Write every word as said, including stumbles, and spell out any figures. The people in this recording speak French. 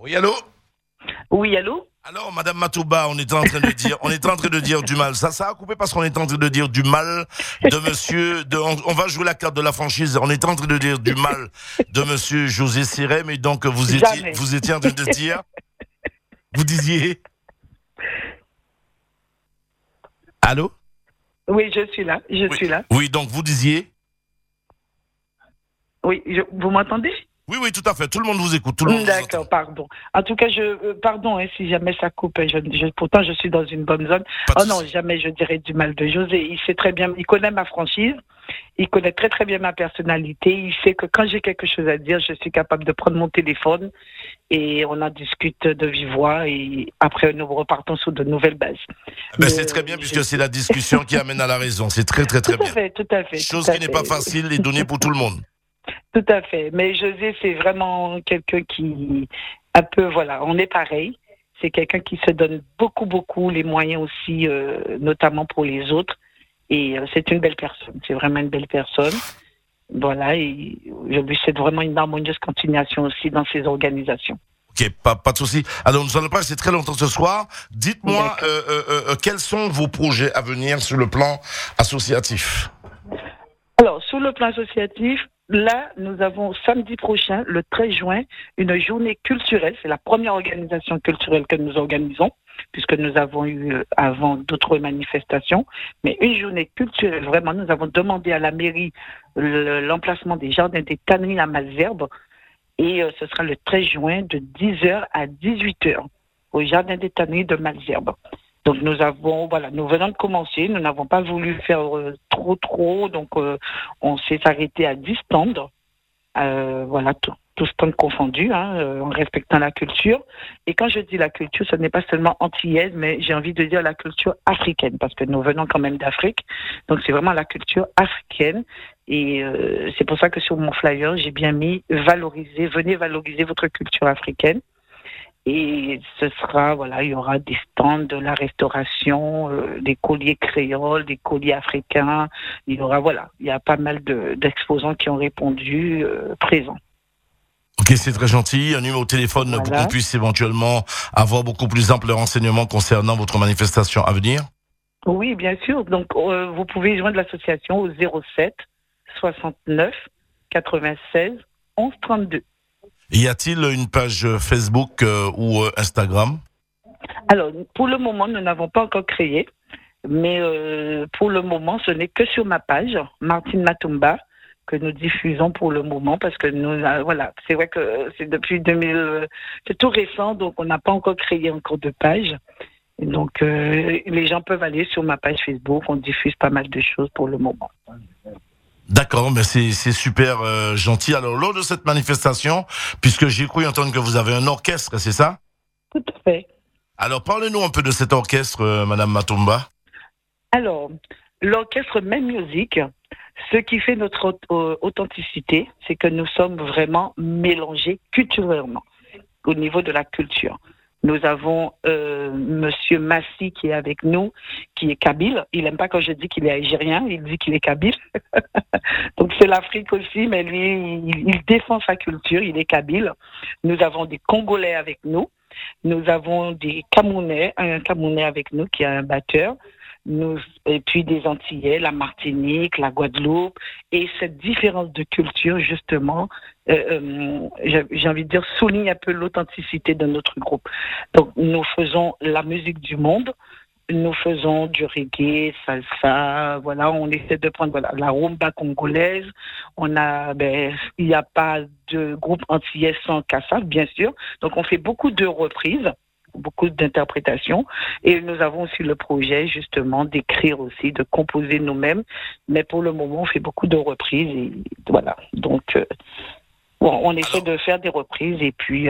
Oui, allô? Oui, allô? Alors, Madame Matouba, on était en train de dire, on était en train de dire du mal. Ça, ça a coupé parce qu'on était en train de dire du mal de Monsieur. De, on, on va jouer la carte de la franchise. On était en train de dire du mal de Monsieur José Siré, mais donc vous étiez, Jamais. vous étiez en train de dire, vous disiez. Allô? Oui, je suis là, je Oui. suis là. Oui, donc vous disiez. Oui, je- vous m'entendez? Oui, oui, tout à fait. Tout le monde vous écoute. Tout le monde vous entend. D'accord, pardon. En tout cas, je euh, pardon hein, si jamais ça coupe. Je, je- pourtant, je suis dans une bonne zone. Pas de Oh non, souci. jamais je dirais du mal de José. Il sait très bien, il connaît ma franchise, il connaît très très bien ma personnalité. Il sait que quand j'ai quelque chose à dire, je suis capable de prendre mon téléphone et on en discute de vive voix et après nous repartons sur de nouvelles bases. Ben, Mais, c'est très bien euh, puisque je- c'est la discussion qui amène à la raison. C'est très, très, très Tout à bien. fait, tout à fait, tout Chose à qui n'est pas fait. facile et donnée pour tout le monde. Tout à fait. Mais José, c'est vraiment quelqu'un qui, un peu, voilà, on est pareil. C'est quelqu'un qui se donne beaucoup, beaucoup les moyens aussi, euh, notamment pour les autres. Et euh, c'est une belle personne. C'est vraiment une belle personne. Voilà. Et je lui souhaite vraiment une harmonieuse continuation aussi dans ses organisations. Ok, pas, pas de souci. Alors, nous allons pas rester très longtemps ce soir. Dites-moi, D'accord. euh, euh, euh, quels sont vos projets à venir sur le plan associatif? Alors, sur le plan associatif, là, nous avons samedi prochain, le treize juin, une journée culturelle. C'est la première organisation culturelle que nous organisons, puisque nous avons eu euh, avant d'autres manifestations. Mais une journée culturelle, vraiment, nous avons demandé à la mairie le- l'emplacement des jardins des tanneries à Malesherbes. Et euh, ce sera le treize juin de dix heures à dix-huit heures au jardin des tanneries de Malesherbes. Donc nous avons, voilà, nous venons de commencer, nous n'avons pas voulu faire euh, trop trop, donc euh, on s'est arrêté à dix stands, euh, voilà, tout, tout stands confondus, hein, euh, en respectant la culture. Et quand je dis la culture, ce n'est pas seulement antillaise, mais j'ai envie de dire la culture africaine, parce que nous venons quand même d'Afrique, donc c'est vraiment la culture africaine. Et euh, c'est pour ça que sur mon flyer, j'ai bien mis valoriser, venez valoriser votre culture africaine. Et ce sera, voilà, il y aura des stands de la restauration, euh, des colliers créoles, des colliers africains. Il y aura, voilà, il y a pas mal de, d'exposants qui ont répondu euh, présents. Ok, c'est très gentil. Un numéro de téléphone pour qu'on Voilà. puisse éventuellement avoir beaucoup plus ample renseignements concernant votre manifestation à venir. Oui, bien sûr. Donc, euh, vous pouvez joindre l'association au zéro sept soixante-neuf quatre-vingt-seize onze trente-deux. Y a-t-il une page Facebook euh, ou euh, Instagram? Alors, pour le moment, nous n'avons pas encore créé, mais euh, pour le moment, ce n'est que sur ma page, Martine Matumba, que nous diffusons pour le moment, parce que nous, euh, voilà, c'est vrai que c'est depuis deux mille, euh, c'est tout récent, donc on n'a pas encore créé encore de page. Et donc, euh, les gens peuvent aller sur ma page Facebook, on diffuse pas mal de choses pour le moment. D'accord, mais c'est c'est super euh, gentil. Alors, lors de cette manifestation, puisque j'ai cru entendre que vous avez un orchestre, c'est ça? Tout à fait. Alors, parlez-nous un peu de cet orchestre, euh, Madame Matumba. Alors, l'orchestre Même Music, ce qui fait notre aut- euh, authenticité, c'est que nous sommes vraiment mélangés culturellement, au niveau de la culture. Nous avons euh, Monsieur Massi qui est avec nous, qui est kabyle. Il n'aime pas quand je dis qu'il est algérien, il dit qu'il est kabyle. Donc c'est l'Afrique aussi, mais lui, il, il défend sa culture, il est kabyle. Nous avons des Congolais avec nous. Nous avons des Camerounais, un Camerounais avec nous qui est un batteur. Nous, et puis des Antillais, la Martinique, la Guadeloupe. Et cette différence de culture, justement, euh, euh, j'ai, j'ai envie de dire, souligne un peu l'authenticité de notre groupe. Donc nous faisons la musique du monde. Nous faisons du reggae, salsa, voilà, on essaie de prendre voilà, la rumba congolaise. On a, ben, il n'y a pas de groupe antillais sans Kassav, bien sûr. Donc on fait beaucoup de reprises, beaucoup d'interprétations. Et nous avons aussi le projet, justement, d'écrire aussi, de composer nous-mêmes. Mais pour le moment, on fait beaucoup de reprises et voilà. Donc, euh, bon, on essaie Alors, de faire des reprises et puis